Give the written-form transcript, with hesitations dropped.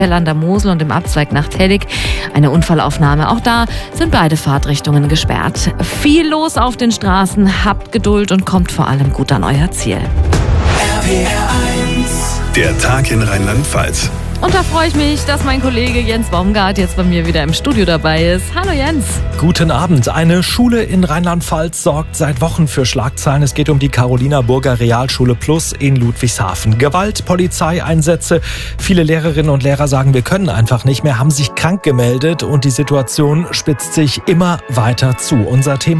an der Mosel und im Abzweig nach Tellig eine Unfallaufnahme. Auch da sind beide Fahrtrichtungen gesperrt. Viel los auf den Straßen. Habt Geduld und kommt vor allem gut an euer Ziel. Der Tag in Rheinland-Pfalz. Und da freue ich mich, dass mein Kollege Jens Baumgart jetzt bei mir wieder im Studio dabei ist. Hallo Jens. Guten Abend. Eine Schule in Rheinland-Pfalz sorgt seit Wochen für Schlagzeilen. Es geht um die Carolina-Burger Realschule Plus in Ludwigshafen. Gewalt, Polizeieinsätze. Viele Lehrerinnen und Lehrer sagen, wir können einfach nicht mehr, haben sich krank gemeldet und die Situation spitzt sich immer weiter zu. Unser Thema